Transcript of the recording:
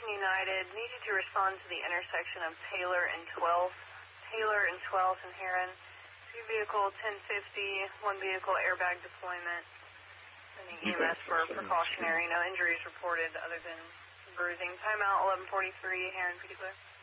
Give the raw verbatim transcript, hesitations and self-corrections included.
Ocean United. Need you to respond to the intersection of Taylor and twelfth. Taylor and twelfth and Heron. Two vehicle ten fifty, one vehicle airbag deployment. Sending E M S for precautionary. No injuries reported other than bruising. Timeout eleven forty-three, Heron P D clear.